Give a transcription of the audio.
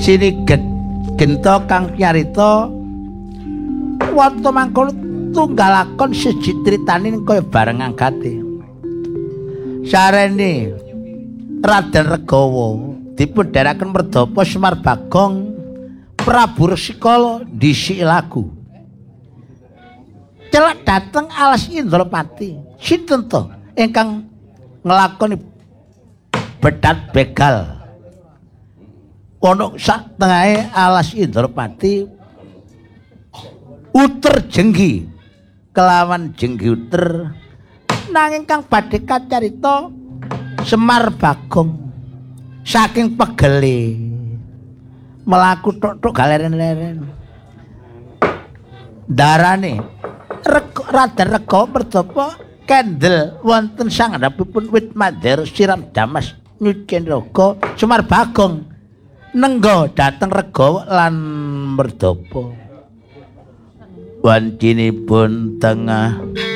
Siniget gento kang nyarita wonten mangkono tunggalakon siji critaning kaya bareng angkate. Sarene Raden Regawa dipun dherekaken Merdapa Semar Bagong Prabu Resikala ndhisiki lagu. Celak dateng alas Indrapati. Sinten to ingkang nglakoni bedat begal? Ana sak tengahe alas Indrapati uter jenggi kelawan jenggi uter nanging kang badhe kacarita Semar Bagong saking pegele melaku tok-tok galeren-leren darane Raden Regawa Merdapa kendel wonten sangandhapipun wit mandher siram damas nyucen raga Semar Bagong nengga dhateng Regawa lan Merdapa wancinipun tengah